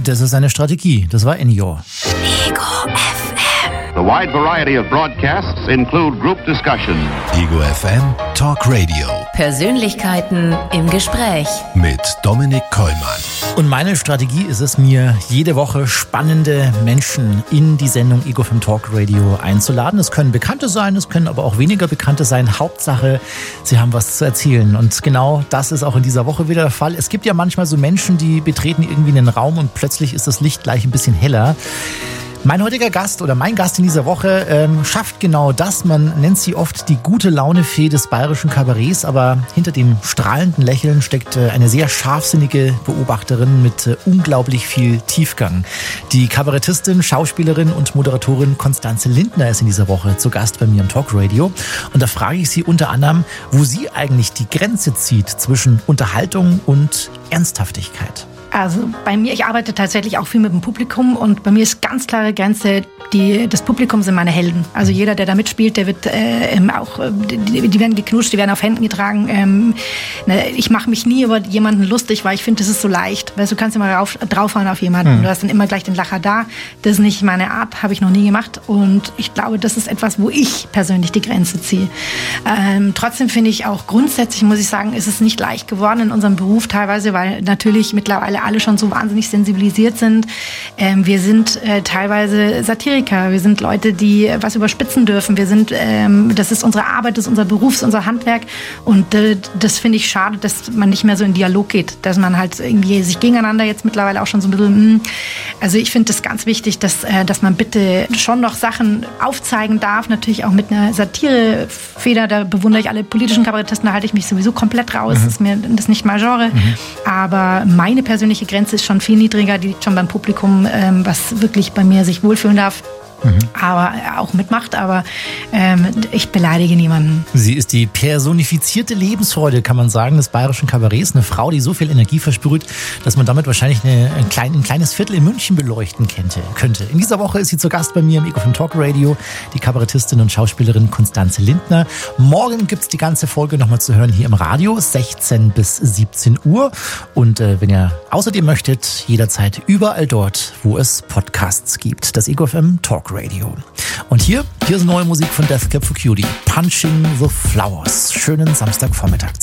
Das ist eine Strategie. Das war Ennio. Ego FM. The wide variety of broadcasts include group discussion. Ego FM Talk Radio. Persönlichkeiten im Gespräch. Mit Dominik Kollmann. Und meine Strategie ist es, mir jede Woche spannende Menschen in die Sendung Ego FM Talk Radio einzuladen. Es können Bekannte sein, es können aber auch weniger Bekannte sein. Hauptsache, sie haben was zu erzählen. Und genau das ist auch in dieser Woche wieder der Fall. Es gibt ja manchmal so Menschen, die betreten irgendwie einen Raum und plötzlich ist das Licht gleich ein bisschen heller. Mein heutiger Gast oder mein Gast in dieser Woche schafft genau das. Man nennt sie oft die gute Laune-Fee des bayerischen Kabarets, aber hinter dem strahlenden Lächeln steckt eine sehr scharfsinnige Beobachterin mit unglaublich viel Tiefgang. Die Kabarettistin, Schauspielerin und Moderatorin Constanze Lindner ist in dieser Woche zu Gast bei mir im Talkradio. Und da frage ich sie unter anderem, wo sie eigentlich die Grenze zieht zwischen Unterhaltung und Ernsthaftigkeit. Also bei mir, ich arbeite tatsächlich auch viel mit dem Publikum und bei mir ist ganz klare Grenze, das Publikum sind meine Helden. Also jeder, der da mitspielt, der wird die werden geknutscht, die werden auf Händen getragen. Ich mache mich nie über jemanden lustig, weil ich finde, das ist so leicht. Weil du kannst immer draufhauen auf jemanden. Du hast dann immer gleich den Lacher da. Das ist nicht meine Art, habe ich noch nie gemacht. Und ich glaube, das ist etwas, wo ich persönlich die Grenze ziehe. Trotzdem finde ich auch grundsätzlich, muss ich sagen, ist es nicht leicht geworden in unserem Beruf teilweise, weil natürlich mittlerweile alle schon so wahnsinnig sensibilisiert sind. Wir sind teilweise Satiriker, wir sind Leute, die was überspitzen dürfen. Wir sind, das ist unsere Arbeit, das ist unser Beruf, das ist unser Handwerk. Und das finde ich schade, dass man nicht mehr so in Dialog geht, dass man halt irgendwie sich gegeneinander jetzt mittlerweile auch schon so ein bisschen, also ich finde das ganz wichtig, dass man bitte schon noch Sachen aufzeigen darf, natürlich auch mit einer Satirefeder, da bewundere ich alle politischen Kabarettisten, da halte ich mich sowieso komplett raus, das ist mir das nicht mein Genre. Aber meine persönliche Grenze ist schon viel niedriger, die liegt schon beim Publikum, was wirklich bei mir sich wohlfühlen darf. Aber auch mitmacht, aber ich beleidige niemanden. Sie ist die personifizierte Lebensfreude, kann man sagen, des bayerischen Kabarets. Eine Frau, die so viel Energie versprüht, dass man damit wahrscheinlich ein kleines Viertel in München beleuchten könnte. In dieser Woche ist sie zu Gast bei mir im Ego FM Talk Radio, die Kabarettistin und Schauspielerin Constanze Lindner. Morgen gibt's die ganze Folge nochmal zu hören hier im Radio, 16 bis 17 Uhr. Und wenn ihr außerdem möchtet, jederzeit überall dort, wo es Podcasts gibt. Das Ego FM Talk Radio. Und hier ist neue Musik von Death Cab for Cutie. Punching the Flowers. Schönen Samstagvormittag.